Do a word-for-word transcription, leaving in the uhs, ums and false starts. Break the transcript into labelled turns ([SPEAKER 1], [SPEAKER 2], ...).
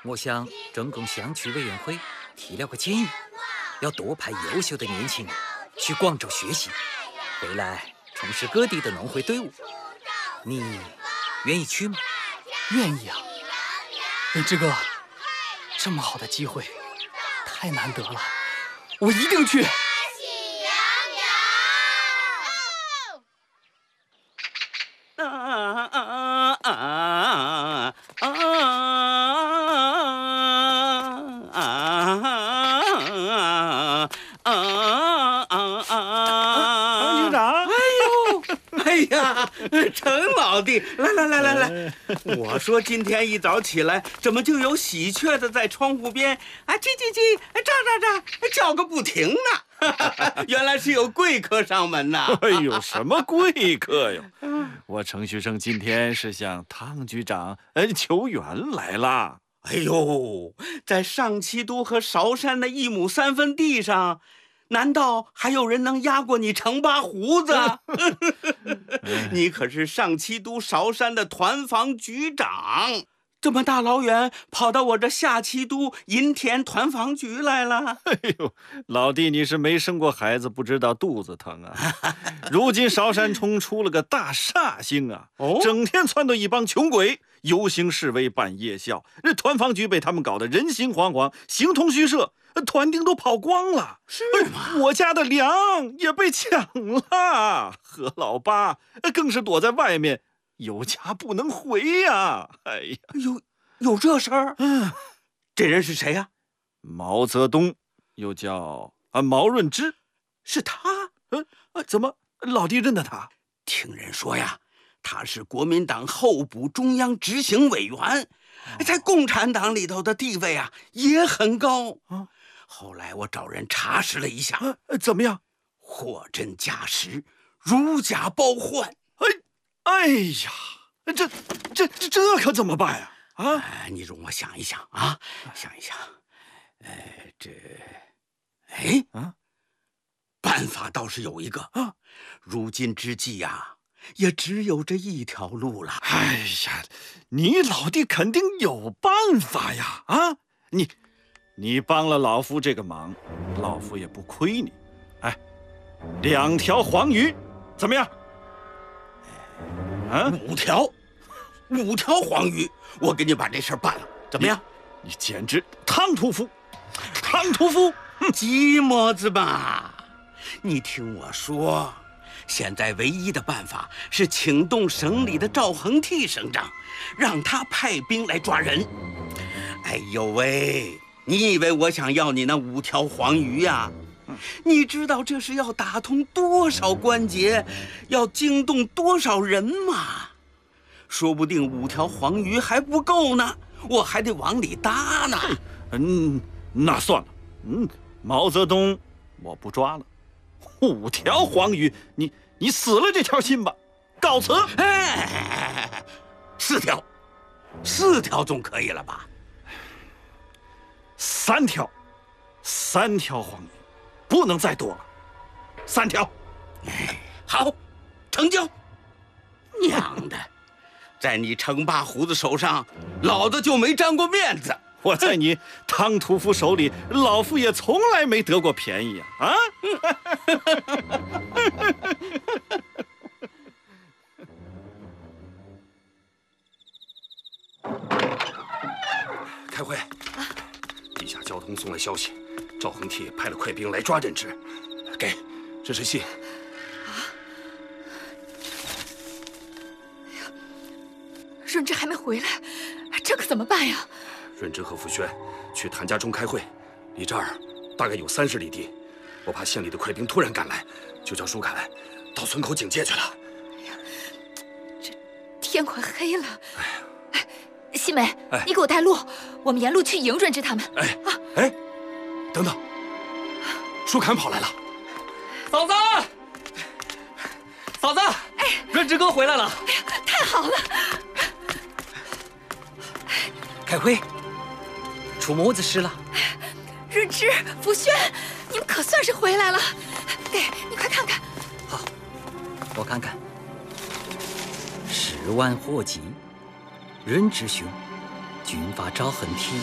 [SPEAKER 1] 我想中共乡区委员会提了个建议，要多派优秀的年轻人去广州学习，回来从事各地的农会队伍。你愿意去吗？
[SPEAKER 2] 愿意啊，润之哥，这么好的机会太难得了，我一定去。
[SPEAKER 3] 啊啊啊啊啊啊啊！
[SPEAKER 4] 唐局长，
[SPEAKER 3] 哎呦，哎呀，陈老弟，来来来来来，我说今天一早起来，怎么就有喜鹊子在窗户边啊叽叽叽，喳喳喳，叫个不停呢？原来是有贵客上门呐！
[SPEAKER 4] 哎呦，什么贵客哟？我程旭生今天是向汤局长呃求援来了。
[SPEAKER 3] 哎呦，在上七都和韶山的一亩三分地上，难道还有人能压过你程八胡子？你可是上七都韶山的团房局长，这么大老远跑到我这下七都银田团房局来了。
[SPEAKER 4] 哎呦，老弟，你是没生过孩子，不知道肚子疼啊！如今韶山冲出了个大煞星啊，
[SPEAKER 3] 哦，
[SPEAKER 4] 整天撺掇一帮穷鬼游行示威办夜校，这团房局被他们搞得人心惶惶，形同虚设，团丁都跑光了。
[SPEAKER 3] 是吗？
[SPEAKER 4] 我家的粮也被抢了，何老八更是躲在外面，有家不能回呀！哎呀，
[SPEAKER 3] 有有这事儿？嗯，这人是谁呀？
[SPEAKER 4] 毛泽东，又叫啊毛润之，
[SPEAKER 3] 是他？
[SPEAKER 4] 呃，怎么老弟认得他？
[SPEAKER 3] 听人说呀，他是国民党候补中央执行委员，在共产党里头的地位啊也很高。
[SPEAKER 4] 啊，
[SPEAKER 3] 后来我找人查实了一下，
[SPEAKER 4] 呃，怎么样？
[SPEAKER 3] 货真价实，如假包换。
[SPEAKER 4] 哎，哎呀，这这这这可怎么办呀？啊，
[SPEAKER 3] 哎，你容我想一想啊，想一想，呃，这，哎
[SPEAKER 4] 啊，
[SPEAKER 3] 办法倒是有一个啊，如今之计呀，也只有这一条路了。
[SPEAKER 4] 哎呀，你老弟肯定有办法呀！啊，你你帮了老夫这个忙，老夫也不亏你。哎，两条黄鱼，怎么样？啊，
[SPEAKER 3] 五条，五条黄鱼，我给你把这事儿办了，怎么样？
[SPEAKER 4] 你, 你简直唐屠夫，唐屠夫！
[SPEAKER 3] 鸡么子吧，你听我说，现在唯一的办法是请动省里的赵恒惕省长，让他派兵来抓人。哎呦喂，你以为我想要你那五条黄鱼呀？你知道这是要打通多少关节，要惊动多少人吗？说不定五条黄鱼还不够呢，我还得往里搭呢。
[SPEAKER 4] 嗯，那算了，嗯，毛泽东我不抓了，五条黄鱼，你你死了这条心吧，告辞。
[SPEAKER 3] 哎，四条，四条总可以了吧？
[SPEAKER 4] 三条，三条黄鱼，不能再多了，三条。
[SPEAKER 3] 哎，好，成交。娘的，在你程八胡子手上，老子就没沾过面子。
[SPEAKER 4] 我在你唐屠夫手里，老夫也从来没得过便宜啊！啊！
[SPEAKER 5] 开会！地下交通送来消息，赵恒惕派了快兵来抓任之。给，这是信。
[SPEAKER 6] 润之还没回来，这可怎么办呀？
[SPEAKER 5] 润之和傅轩去谭家庄开会，离这儿大概有三十里地。我怕县里的快兵突然赶来，就叫舒凯到村口警戒去了。
[SPEAKER 6] 哎呀，这天快黑了。
[SPEAKER 5] 哎呀，
[SPEAKER 6] 哎，西梅，
[SPEAKER 5] 哎，
[SPEAKER 6] 你给我带路，我们沿路去迎润之他们。
[SPEAKER 5] 哎啊，哎，等等，舒凯跑来了。
[SPEAKER 2] 嫂子，嫂子，哎，润之哥回来了。
[SPEAKER 6] 哎呀，太好了！
[SPEAKER 1] 开会，出么子事了？
[SPEAKER 6] 润之、傅轩，你们可算是回来了。给你快看看。
[SPEAKER 1] 好，我看看。十万火急，任之兄，军阀赵恒惕